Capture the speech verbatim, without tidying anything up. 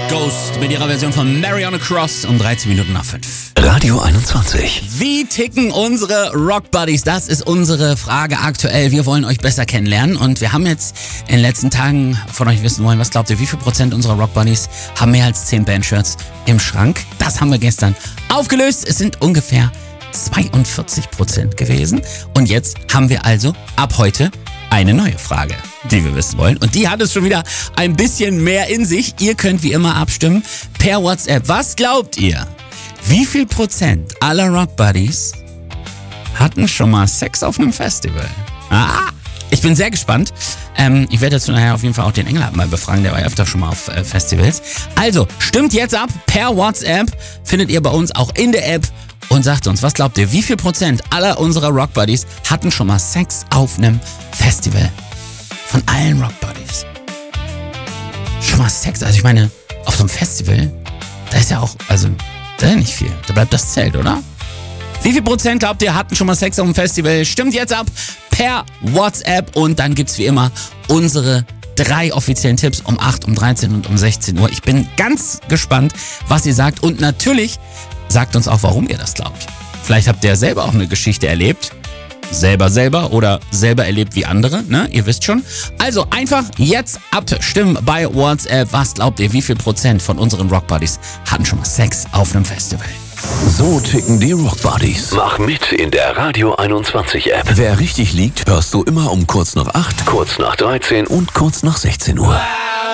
Ghost mit ihrer Version von Mariana Cross um dreizehn Minuten nach fünf. Radio einundzwanzig. Wie ticken unsere Rock Buddies? Das ist unsere Frage aktuell. Wir wollen euch besser kennenlernen und wir haben jetzt in den letzten Tagen von euch wissen wollen, was glaubt ihr, wie viel Prozent unserer Rock Buddies haben mehr als zehn Bandshirts im Schrank? Das haben wir gestern aufgelöst. Es sind ungefähr zweiundvierzig Prozent gewesen. Und jetzt haben wir also ab heute eine neue Frage, die wir wissen wollen. Und die hat es schon wieder ein bisschen mehr in sich. Ihr könnt wie immer abstimmen per WhatsApp. Was glaubt ihr? Wie viel Prozent aller Rock Buddies hatten schon mal Sex auf einem Festival? Ah, ich bin sehr gespannt. Ähm, ich werde dazu nachher auf jeden Fall auch den Engelhardt mal befragen. Der war ja öfter schon mal auf äh, Festivals. Also, stimmt jetzt ab per WhatsApp. Findet ihr bei uns auch in der App. Und sagt uns, was glaubt ihr, wie viel Prozent aller unserer Rock Buddies hatten schon mal Sex auf einem Festival? Von allen Rock Buddies. Schon mal Sex? Also ich meine, auf so einem Festival, da ist ja auch, also, da ist ja nicht viel. Da bleibt das Zelt, oder? Wie viel Prozent glaubt ihr, hatten schon mal Sex auf einem Festival? Stimmt jetzt ab per WhatsApp. Und dann gibt's wie immer unsere drei offiziellen Tipps um acht, um dreizehn und um sechzehn Uhr. Ich bin ganz gespannt, was ihr sagt. Und natürlich sagt uns auch, warum ihr das glaubt. Vielleicht habt ihr selber auch eine Geschichte erlebt. Selber, selber oder selber erlebt wie andere, ne? Ihr wisst schon. Also einfach jetzt abstimmen bei WhatsApp. Was glaubt ihr, wie viel Prozent von unseren Rock Buddies hatten schon mal Sex auf einem Festival? So ticken die Rock Buddies. Mach mit in der Radio einundzwanzig App. Wer richtig liegt, hörst du immer um kurz nach acht, Kurz nach dreizehn und kurz nach sechzehn Uhr. Wow.